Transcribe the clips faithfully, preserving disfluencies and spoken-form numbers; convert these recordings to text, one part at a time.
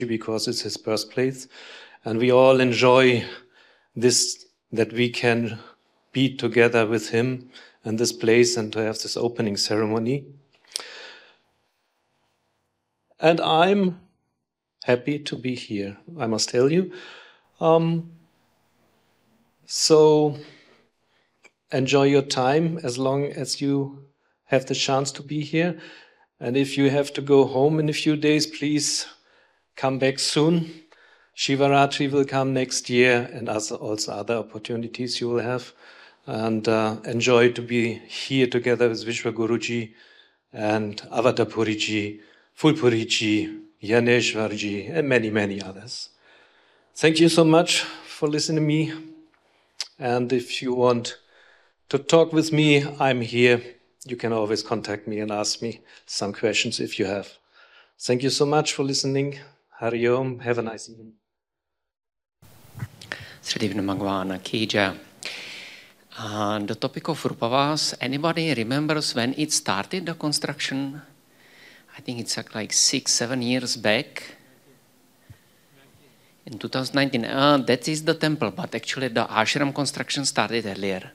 because it's his birthplace. And we all enjoy this, that we can be together with him in this place and to have this opening ceremony. And I'm happy to be here, I must tell you. Um, so enjoy your time as long as you have the chance to be here. And if you have to go home in a few days, please come back soon. Shivaratri will come next year, and also other opportunities you will have. And uh, enjoy to be here together with Vishwa Guruji and Avatapuriji, Fulpuriji, Yaneshwarji, and many, many others. Thank you so much for listening to me. And if you want to talk with me, I'm here. You can always contact me and ask me some questions if you have. Thank you so much for listening. Hari Om. Have a nice evening. Sridivna Bhagwan Ki Jai. Uh, the topic of Rupavas, anybody remembers when it started, the construction? I think it's like six, seven years back. In two thousand nineteen, uh, that is the temple, but actually the ashram construction started earlier.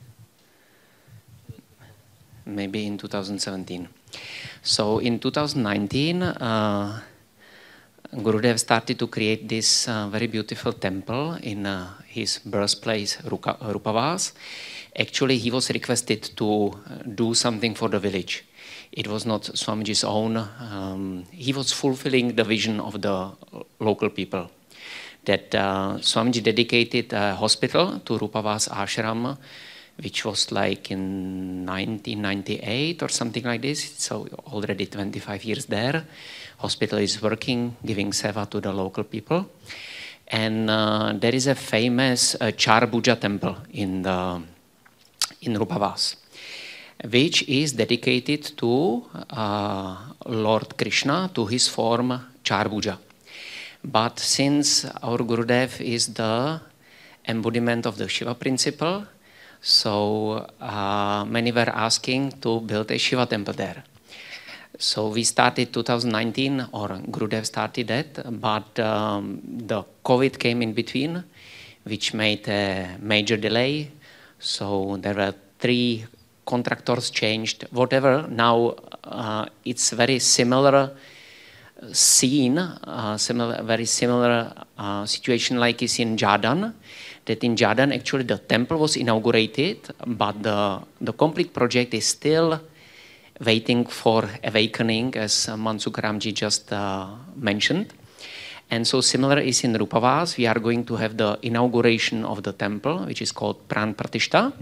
Maybe in two thousand seventeen. So in two thousand nineteen, uh, Gurudev started to create this uh, very beautiful temple in uh, his birthplace, Ruka, Rupavas. Actually, he was requested to do something for the village. It was not Swamiji's own. Um, he was fulfilling the vision of the local people. That uh, Swamiji dedicated a hospital to Rupavas ashram, which was like in nineteen ninety-eight or something like this. So already twenty-five years there. Hospital is working, giving seva to the local people. And uh, there is a famous uh, Charbhuja temple in, the, in Rupavas, which is dedicated to uh, Lord Krishna, to his form Charbhuja. But since our Gurudev is the embodiment of the Shiva principle, so uh, many were asking to build a Shiva temple there. So we started two thousand nineteen, or Gurudev started that, but um, the COVID came in between, which made a major delay. So there were three contractors changed, whatever. Now uh, it's very similar scene, uh, similar, very similar uh, situation like is in Jhardan. That in Jhardan actually the temple was inaugurated, but the, the complete project is still waiting for awakening, as uh, Mansukh Ramji just uh, mentioned. And so similar is in Rupavas. We are going to have the inauguration of the temple, which is called Pran Pratishta.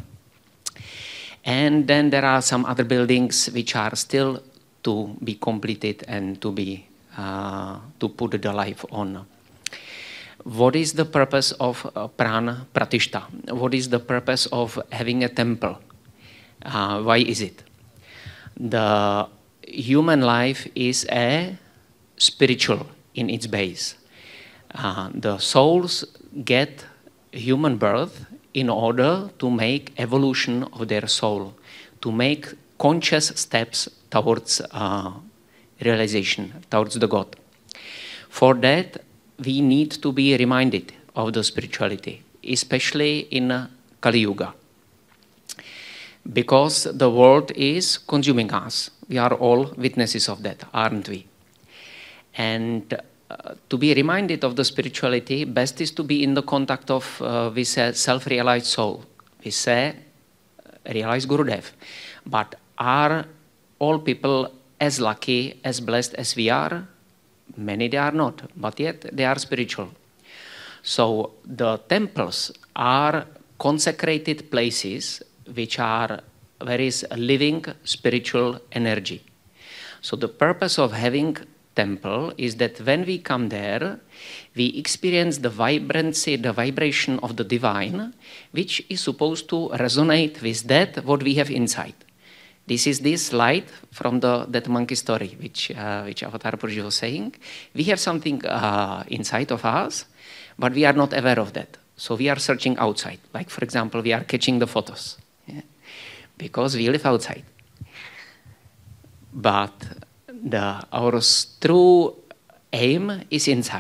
And then there are some other buildings which are still to be completed and to be uh, to put the life on. What is the purpose of uh, Pran Pratishta? What is the purpose of having a temple? Uh, why is it? The human life is a spiritual in its base. Uh, the souls get human birth in order to make evolution of their soul, to make conscious steps towards uh, realization, towards the God. For that, we need to be reminded of the spirituality, especially in uh, Kali Yuga. Because the world is consuming us. We are all witnesses of that, aren't we? And uh, to be reminded of the spirituality, best is to be in the contact of uh, with a self-realized soul, with a realized Gurudev. But are all people as lucky, as blessed as we are? Many they are not, but yet they are spiritual. So the temples are consecrated places which are, where is living spiritual energy. So the purpose of having temple is that when we come there, we experience the vibrancy, the vibration of the divine, which is supposed to resonate with that what we have inside. This is this light from the that monkey story, which uh, which Avatar Purji was saying. We have something uh, inside of us, but we are not aware of that. So we are searching outside. Like, for example, we are catching the photos. Yeah? Because we live outside. But the, our true aim is inside.